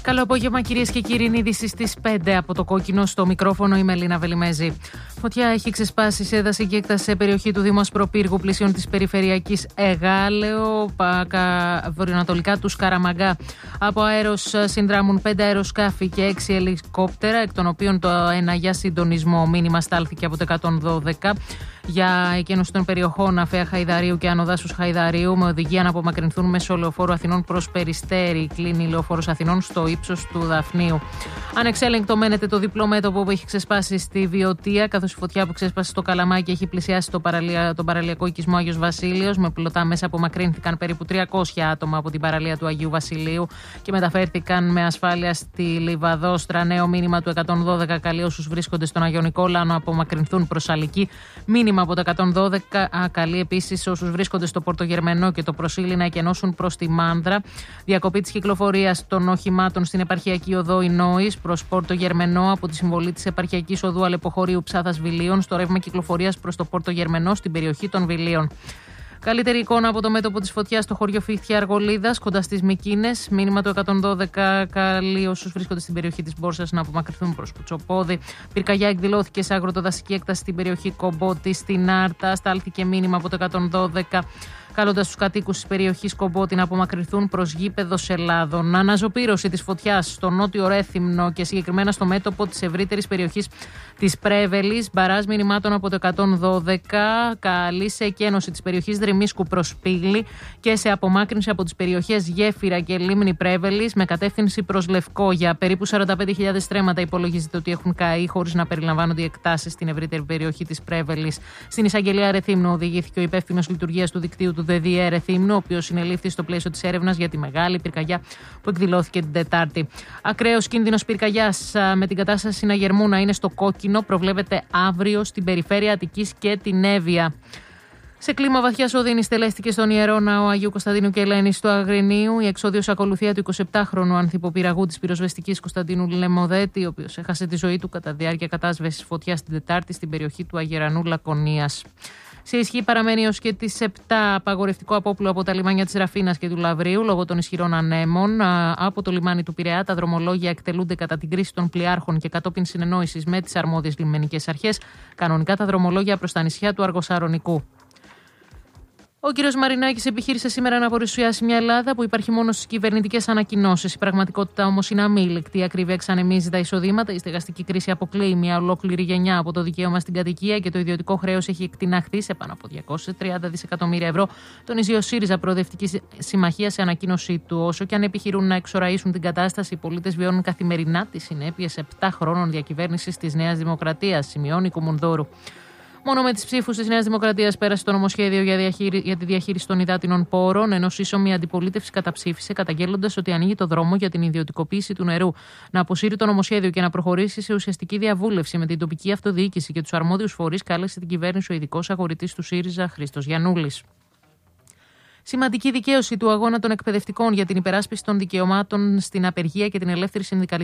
Καλό απόγευμα, κυρίες και κύριοι. Είναι είδηση στις 5 από το Κόκκινο. Στο μικρόφωνο η Μελίνα Βελιμέζη. Φωτιά έχει ξεσπάσει σε δασική έκταση σε περιοχή του Δήμου Ασπροπύργου, πλησίων της περιφερειακής Εγάλεο, βορειοανατολικά του Σκαραμαγκά. Από αέρος συνδράμουν 5 αεροσκάφη και 6 ελικόπτερα, εκ των οποίων το ένα για συντονισμό. Μήνυμα στάλθηκε από το 112 για εκένωση των περιοχών Αφαία Χαϊδαρίου και Άνω Δάσους Χαϊδαρίου, με οδηγία να απομακρυνθούν μέσω λεωφόρου Αθηνών προς Περιστέρι. Κλείνει λεωφόρος Αθηνών στο ύψος του Δαφνίου. Ανεξέλεγκτο μένεται το διπλό μέτωπο που έχει ξεσπάσει στη Βιωτία, καθώς η φωτιά που ξέσπασε στο Καλαμάκι έχει πλησιάσει τον παραλιακό οικισμό Άγιος Βασίλειος. Με πλωτά μέσα απομακρύνθηκαν περίπου 300 άτομα από την παραλία του Αγίου Βασιλείου και μεταφέρθηκαν με ασφάλεια στη Λιβαδόστρα. Νέο μήνυμα του 112 καλεί όσους βρίσκονται στον Αγιο Νικόλαο να απομακρυνθούν προς Αλική. Μήνυμα από το 112 καλεί επίσης όσους βρίσκονται στο Πορτογερμενό και το Προσήλι να εκενώσουν προς τη Μάνδρα. Διακοπή της κυκλοφορίας των οχημάτων στην επαρχιακή οδό Ινόης προς Πορτογερμενό από τη συμβολή της επαρχιακής οδού Αλεποχωρίου Ψάθας Βιλίων στο ρεύμα κυκλοφορίας προς το Πορτογερμενό στην περιοχή των Βιλίων. Καλύτερη εικόνα από το μέτωπο της φωτιάς στο χωριό Φίχτια Αργολίδας, κοντά στις Μικίνες. Μήνυμα του 112 καλεί όσους βρίσκονται στην περιοχή της Μπόρσας να απομακρυνθούν προς Κουτσοπόδι. Πυρκαγιά εκδηλώθηκε σε αγροτοδασική έκταση στην περιοχή Κομπότη στην Άρτα. Στάλθηκε μήνυμα από το 112. Καλώντας τους κατοίκους της περιοχής Κομπότη να απομακρυνθούν προς γήπεδο Σελάδων. Αναζωπήρωση της φωτιάς στο νότιο Ρέθυμνο και συγκεκριμένα στο μέτωπο της ευρύτερης περιοχής της Πρέβελης. Μπαράζ μηνυμάτων από το 112 καλεί σε εκένωση της περιοχής Δρυμίσκου προς Πύλη και σε απομάκρυνση από τις περιοχές Γέφυρα και Λίμνη Πρέβελης με κατεύθυνση προς Λευκόγια. Περίπου 45.000 στρέμματα υπολογίζεται ότι έχουν καεί, χωρίς να περιλαμβάνονται οι εκτάσεις στην ευρύτερη περιοχή της Πρέβελης. Στην εισαγγελία Ρεθύμνου οδηγήθηκε ο υπεύθυνος λειτουργίας του δικτύου του ΔΔΕ Ρεθύμνου, ο οποίος συνελήφθη στο πλαίσιο της έρευνας για τη μεγάλη πυρκαγιά που εκδηλώθηκε την Τετάρτη. Ακραίος κίνδυνος πυρκαγιάς με την κατάσταση συναγερμού να είναι στο κόκκινο προβλέπεται αύριο στην περιφέρεια Αττικής και την Εύβοια. Σε κλίμα βαθιάς οδύνης τελέστηκε στον Ιερό Ναό Αγίου Κωνσταντίνου και Ελένης του Αγρινίου η εξόδιος ακολουθία του 27χρονου ανθιποπυραγού της πυροσβεστικής Κωνσταντίνου Λεμοδέτη, ο οποίος έχασε τη ζωή του κατά διάρκεια κατάσβεσης φωτιάς την Τετάρτη στην περιοχή του Αγερανού Λακωνίας. Σε ισχύ παραμένει ως και τις 7 απαγορευτικό απόπλου από τα λιμάνια της Ραφίνας και του Λαβρίου λόγω των ισχυρών ανέμων. Από το λιμάνι του Πειραιά τα δρομολόγια εκτελούνται κατά την κρίση των πλοιάρχων και κατόπιν συνεννόησης με τις αρμόδιες λιμενικές αρχές. Κανονικά τα δρομολόγια προς τα νησιά του Αργοσαρονικού. Ο κ. Μαρινάκης επιχείρησε σήμερα να παρουσιάσει μια Ελλάδα που υπάρχει μόνο στις κυβερνητικές ανακοινώσεις. Η πραγματικότητα όμως είναι αμήλικτη. Η ακρίβεια εξανεμίζει τα εισοδήματα, η στεγαστική κρίση αποκλείει μια ολόκληρη γενιά από το δικαίωμα στην κατοικία και το ιδιωτικό χρέος έχει εκτιναχθεί σε πάνω από 230 δισεκατομμύρια ευρώ. Τονίζει ο ΣΥΡΙΖΑ Προοδευτική Συμμαχία σε ανακοίνωσή του. Όσο και αν επιχειρούν να εξοραίσουν την κατάσταση, οι πολίτες βιώνουν καθημερινά τις συνέπειες 7 χρόνων διακυβέρνησης της Νέας Δημοκρατίας, σημειώνει η Κουμουνδούρου. Μόνο με τις ψήφους της Νέας Δημοκρατίας πέρασε το νομοσχέδιο για τη διαχείριση των υδάτινων πόρων, ενώ σύσσωμη αντιπολίτευση καταψήφισε, καταγγέλλοντας ότι ανοίγει το δρόμο για την ιδιωτικοποίηση του νερού. Να αποσύρει το νομοσχέδιο και να προχωρήσει σε ουσιαστική διαβούλευση με την τοπική αυτοδιοίκηση και τους αρμόδιους φορείς, κάλεσε την κυβέρνηση ο ειδικός αγορητής του ΣΥΡΙΖΑ, Χρήστος Γιαννούλης. Σημαντική δικαίωση του αγώνα των εκπαιδευτικών για την υπεράσπιση των δικαιωμάτων στην απεργία και την ελεύθερη συνδικαλιστική